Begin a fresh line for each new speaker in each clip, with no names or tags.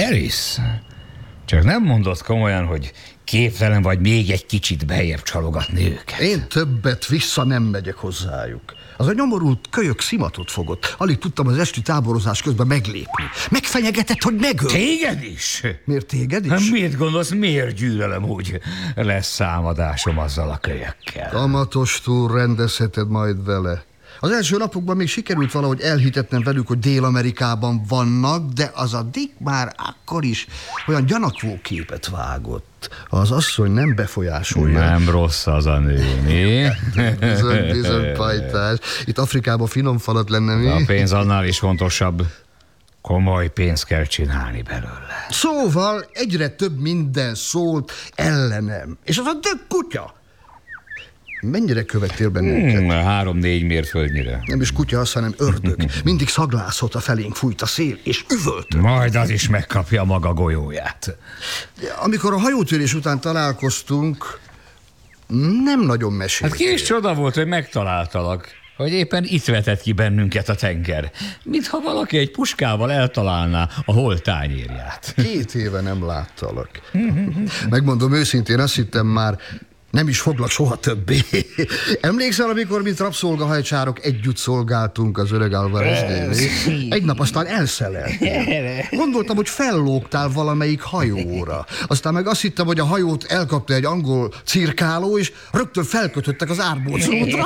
Harris, csak nem mondod komolyan, hogy képtelen vagy még egy kicsit beljebb csalogatni őket.
Én többet vissza nem megyek hozzájuk. Az a nyomorult kölyök szimatot fogott. Alig tudtam az esti táborozás közben meglépni. Megfenyegetett, hogy megöl.
Téged is?
Miért téged is?
Hát miért gondolsz, miért gyűlölöm úgy? Lesz számadásom azzal a kölyökkel.
Kamatostól rendezheted majd vele. Az első napokban még sikerült valahogy elhitetnem velük, hogy Dél-Amerikában vannak, de az a Dick már akkor is olyan gyanakvó képet vágott. Az asszony nem befolyásolja.
Nem rossz az a nő, mi?
Bizony, pajtás. Itt Afrikában finom falat lenne, mi?
A pénz annál is fontosabb. Komoly pénzt kell csinálni belőle.
Szóval egyre több minden szólt ellenem. És az a dög kutya. Mennyire követtél bennünket?
3-4 mérföldnyire.
Nem is kutya az, hanem ördög. Mindig szaglászott, a felénk fújt a szél, és üvölt.
Majd az is megkapja maga golyóját.
Amikor a hajótörés után találkoztunk, nem nagyon meséltél.
Hát ki is csoda volt, hogy megtaláltalak, hogy éppen itt vetett ki bennünket a tenger. Mintha valaki egy puskával eltalálná a holttányérját.
2 éve nem láttalak. Megmondom őszintén, azt hittem már, nem is foglak soha többé. Emlékszel, amikor mint rabszolgahajcsárok együtt szolgáltunk az öreg Alvareznél? Egy nap aztán elszeleltél. Gondoltam, hogy fellógtál valamelyik hajóra. Aztán meg azt hittem, hogy a hajót elkapta egy angol cirkáló, és rögtön felkötöttek az árbóclótra.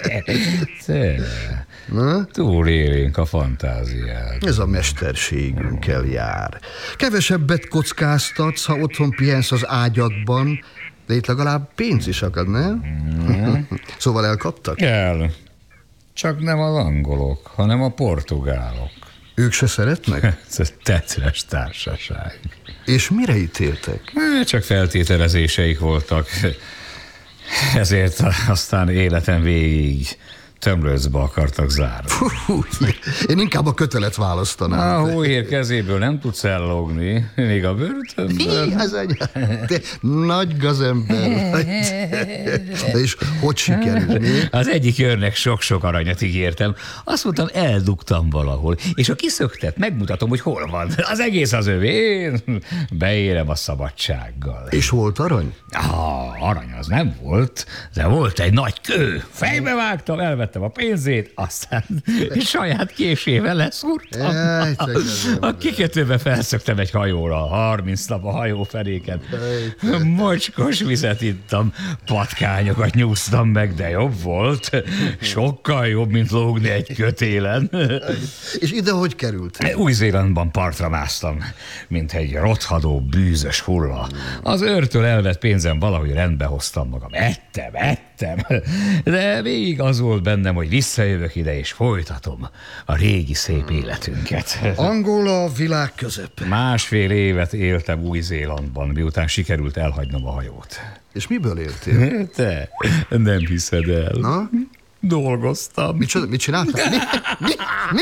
Túl élénk a fantáziát.
Ez a mesterségünkkel jár. Kevesebbet kockáztatsz, ha otthon pihensz az ágyadban, de itt legalább pénz is akad, nem? Szóval elkaptak?
Csak nem az angolok, hanem a portugálok.
Ők se szeretnek?
Tetves társaság.
És mire ítéltek?
Csak feltételezéseik voltak. Ezért aztán életem végig tömlőcbe akartak zárni.
Én inkább a kötelet választanám.
A hóhér kezéből nem tudsz ellógni, még a börtönből.
Te nagy gazember vagy. De és hogy sikerül?
Az egyik őrnek sok-sok aranyat ígértem. Azt mondtam, eldugtam valahol. És ha kiszöktet, megmutatom, hogy hol van. Az egész az övé. Én beérem a szabadsággal.
És volt arany?
Arany az nem volt, de volt egy nagy kő. Fejbe vágtam, elvettem a pénzét, aztán saját késével leszúrtam. A kikötőbe felszöktem egy hajóra, 30 nap a hajófeléken. Mocskos vizet ittam, patkányokat nyúztam meg, de jobb volt. Sokkal jobb, mint lógni egy kötélen.
És ide hogy került?
Új-Zélandban partra másztam, mint egy rothadó, bűzös hulla. Az őrtől elvett pénzem valahogy rendbe hoztam magam. Ettem. De végig az volt bennem, hogy visszajövök ide, és folytatom a régi szép életünket.
Angola a világ közep.
1,5 évet éltem Új-Zélandban, miután sikerült elhagynom a hajót.
És miből éltél?
Te nem hiszed el.
Na?
Dolgoztam.
Mit csináltál? Mi?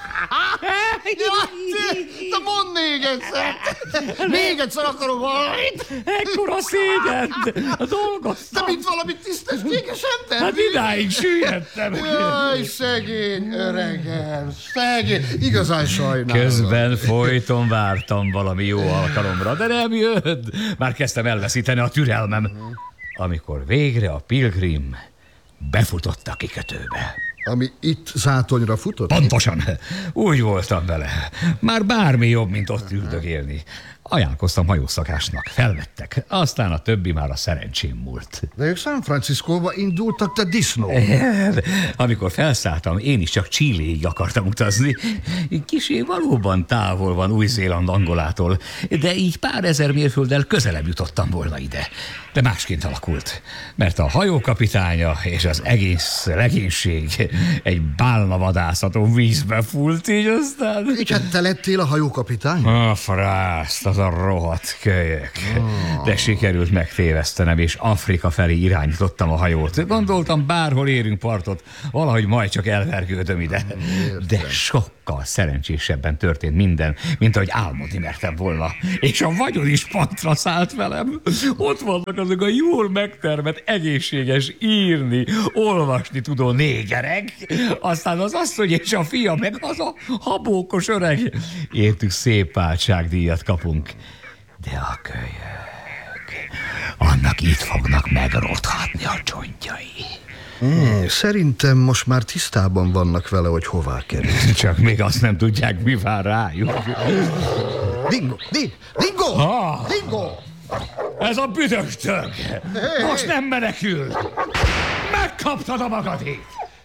Te mondd még egyszer! Még egyszer akarom valamit!
Ekkora szégyen! Dolgoztam!
Te mint valamit tisztességesen tenni?
Hát idáig süllyedtem!
Jaj, szegény öregem, szegény! Igazán sajnálom.
Közben folyton vártam valami jó alkalomra, de nem jött. Már kezdtem elveszíteni a türelmem. Amikor végre a Pilgrim befutott a kikötőbe.
Ami itt zátonyra futott?
Pontosan. Úgy voltam vele. Már bármi jobb, mint ott üldögélni. Ajánlkoztam hajószakásnak. Felvettek. Aztán a többi már a szerencsém múlt.
De ők San Franciscóba indultak, te disznó.
Amikor felszálltam, én is csak Chiléig akartam utazni. Kissé valóban távol van Új-Zéland Angolától, de így pár ezer mérfölddel közelebb jutottam volna ide. De másként alakult, mert a hajókapitánya és az egész legénység egy bálnavadászaton vízbe fúlt, így aztán...
Így hát te lettél a hajókapitány?
A frászt, a az a rohadt kölyök. De sikerült megtévesztenem, és Afrika felé irányítottam a hajót. Gondoltam, bárhol érünk partot, valahogy majd csak elvergődöm ide. De sokkal szerencsésebben történt minden, mint ahogy álmodni mertem volna. És a vagyon is partra szállt velem. Ott vannak azok a jól megtermett, egészséges, írni, olvasni tudó négerek, aztán az asszony és a fia, meg az a habókos öreg. Értük szép váltságdíjat kapunk. De a kölyök, annak itt fognak megrothatni a csontjai.
Szerintem most már tisztában vannak vele, hogy hová kerül.
Csak még azt nem tudják, mi vár rájuk.
Dingo! Dingo!
Ez a büdös tök! Most nem menekül! Megkaptad a magadét!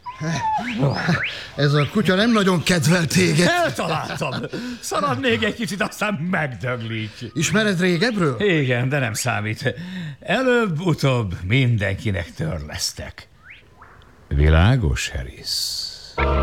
Ez a kutya nem nagyon kedvel téged.
Eltaláltam! Szalad még egy kicsit, aztán megdöglik.
Ismered régebről?
Igen, de nem számít. Előbb-utóbb mindenkinek törlesztek. Világos, Harris?